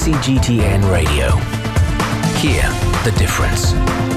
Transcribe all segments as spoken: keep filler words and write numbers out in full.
C G T N Radio. Hear the difference.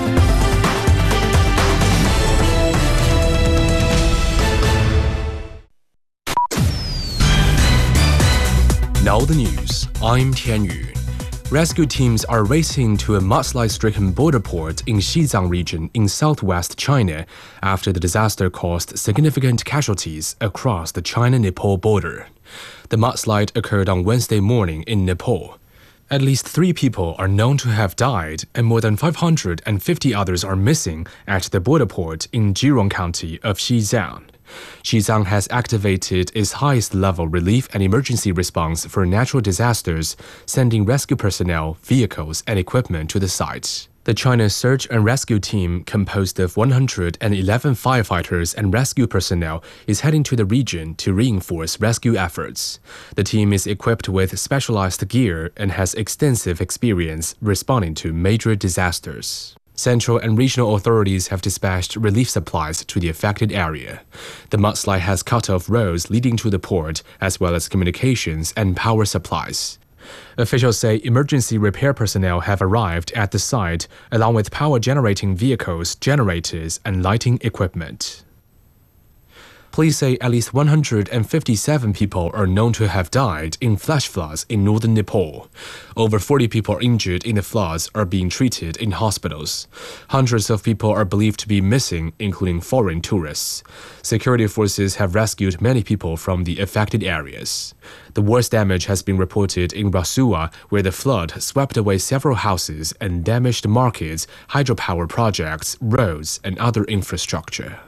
Now the news. I'm Tian Yu. Rescue teams are racing to a mudslide-stricken border port in Xizang region in southwest China after the disaster caused significant casualties across the China-Nepal border. The mudslide occurred on Wednesday morning in Nepal. At least three people are known to have died, and more than five hundred fifty others are missing at the border port in Jirong County of Xizang. Xizang has activated its highest-level relief and emergency response for natural disasters, sending rescue personnel, vehicles, and equipment to the site. The China Search and Rescue Team, composed of one hundred eleven firefighters and rescue personnel, is heading to the region to reinforce rescue efforts. The team is equipped with specialized gear and has extensive experience responding to major disasters. Central and regional authorities have dispatched relief supplies to the affected area. The mudslide has cut off roads leading to the port, as well as communications and power supplies. Officials say emergency repair personnel have arrived at the site, along with power-generating vehicles, generators, and lighting equipment. Police say at least one hundred fifty-seven people are known to have died in flash floods in northern Nepal. Over forty people injured in the floods are being treated in hospitals. Hundreds of people are believed to be missing, including foreign tourists. Security forces have rescued many people from the affected areas. The worst damage has been reported in Rasua, where the flood swept away several houses and damaged markets, hydropower projects, roads, and other infrastructure.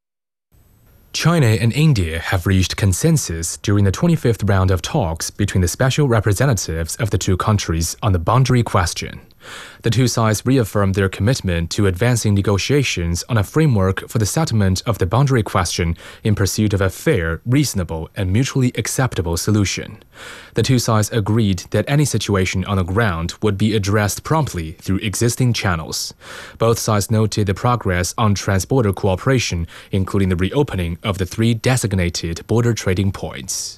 China and India have reached consensus during the twenty-fifth round of talks between the special representatives of the two countries on the boundary question. The two sides reaffirmed their commitment to advancing negotiations on a framework for the settlement of the boundary question in pursuit of a fair, reasonable, and mutually acceptable solution. The two sides agreed that any situation on the ground would be addressed promptly through existing channels. Both sides noted the progress on trans-border cooperation, including the reopening of the three designated border trading points.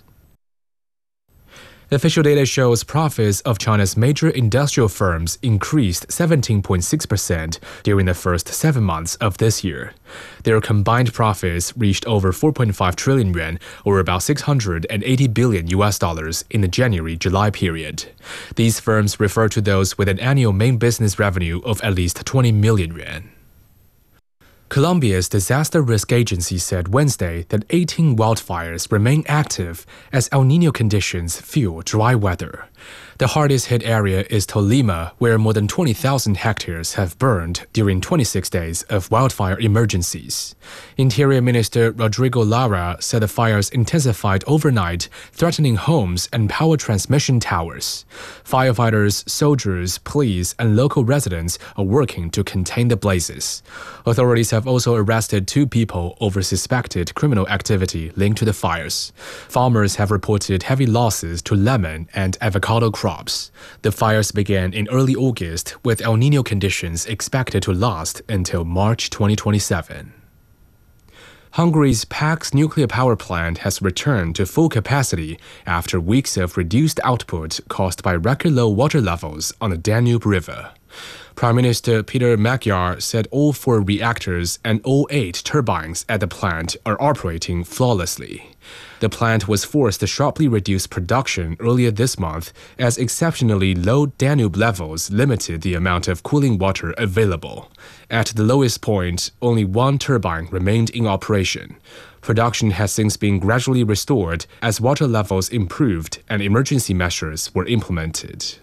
Official data shows profits of China's major industrial firms increased seventeen point six percent during the first seven months of this year. Their combined profits reached over four point five trillion yuan, or about six hundred eighty billion U S dollars in the January-July period. These firms refer to those with an annual main business revenue of at least twenty million yuan. Colombia's Disaster Risk Agency said Wednesday that eighteen wildfires remain active as El Niño conditions fuel dry weather. The hardest hit area is Tolima, where more than twenty thousand hectares have burned during twenty-six days of wildfire emergencies. Interior Minister Rodrigo Lara said the fires intensified overnight, threatening homes and power transmission towers. Firefighters, soldiers, police, and local residents are working to contain the blazes. Authorities have also arrested two people over suspected criminal activity linked to the fires. Farmers have reported heavy losses to lemon and avocado crops. The fires began in early August, with El Niño conditions expected to last until March twenty twenty-seven. Hungary's Paks nuclear power plant has returned to full capacity after weeks of reduced output caused by record-low water levels on the Danube River. Prime Minister Peter Magyar said all four reactors and all eight turbines at the plant are operating flawlessly. The plant was forced to sharply reduce production earlier this month as exceptionally low Danube levels limited the amount of cooling water available. At the lowest point, only one turbine remained in operation. Production has since been gradually restored as water levels improved and emergency measures were implemented.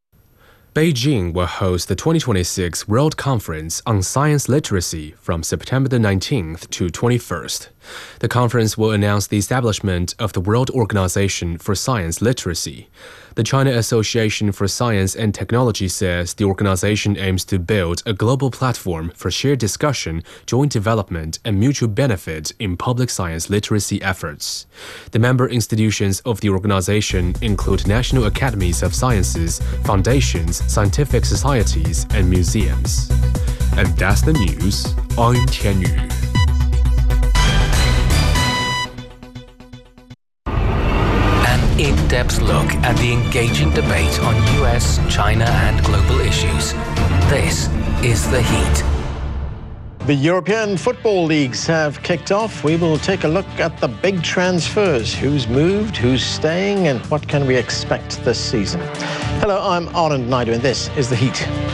Beijing will host the twenty twenty-six World Conference on Science Literacy from September the nineteenth to twenty-first. The conference will announce the establishment of the World Organization for Science Literacy. The China Association for Science and Technology says the organization aims to build a global platform for shared discussion, joint development, and mutual benefit in public science literacy efforts. The member institutions of the organization include national academies of sciences, foundations, scientific societies, and museums. And that's the news. I'm Tian Yu. In-depth in-depth look at the engaging debate on U S, China and global issues. This is The Heat. The European football leagues have kicked off. We will take a look at the big transfers. Who's moved, who's staying, and what can we expect this season? Hello, I'm Anand Naidu, and this is The Heat.